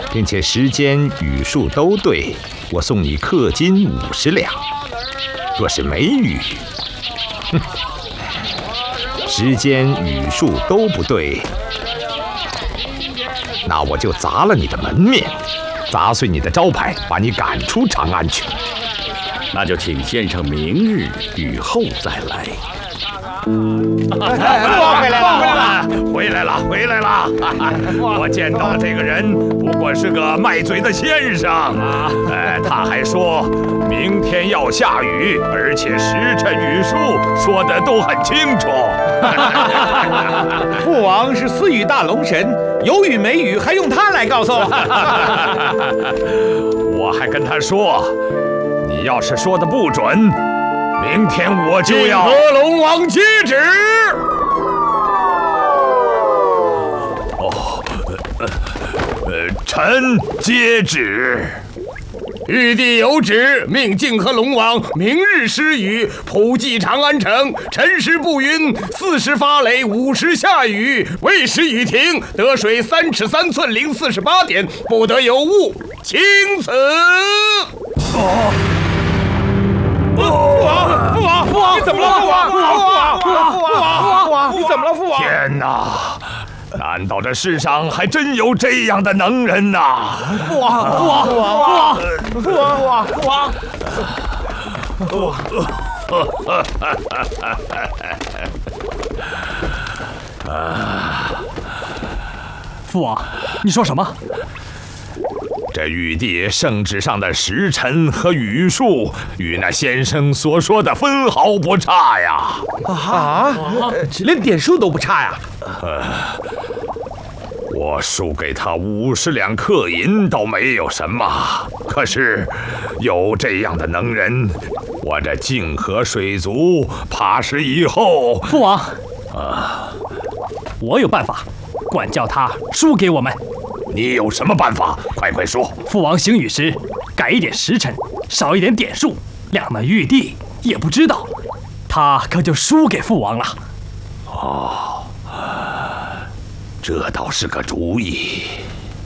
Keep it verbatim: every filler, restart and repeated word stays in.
并且时间、语数都对，我送你氪金五十两。若是没语，哼，时间、语数都不对，那我就砸了你的门面，砸碎你的招牌，把你赶出长安去。 那就请先生明日雨后再来。 父王回来了， 回来了，回来了！我见到的这个人不过是个卖嘴的先生。哎，他还说明天要下雨，而且时辰雨数说的都很清楚。 父王是私语大龙神，有雨没雨还用他来告诉？ 我还跟他说，你要是说的不准，明天我就要和龙王接旨。 哦，呃呃，臣接旨。 玉帝有旨，命泾河龙王明日施雨，普济长安城。辰时不云，巳时发雷，午时下雨，未时雨停，得水三尺三寸零四十八点，不得有误。钦此。 哦。 父王，父王，父王，你怎么了？父王，父王，父王，父王，父王，父王，你怎么了？父王！ 天哪！难道这世上还真有这样的能人呐？ 父王，父王，父王，父王，父王，父王，父王。 父王，你说什么？ 这玉帝圣旨上的时辰和语数，与那先生所说的分毫不差呀！ 啊，连点数都不差呀！ 呃，我输给他五十两氪银倒没有什么，可是有这样的能人，我这泾河水族怕是以后…… 父王，啊，我有办法，管教他输给我们。 你有什么办法？快快说！ 父王行雨时，改一点时辰，少一点点数，让那玉帝也不知道，他可就输给父王了。 哦，这倒是个主意。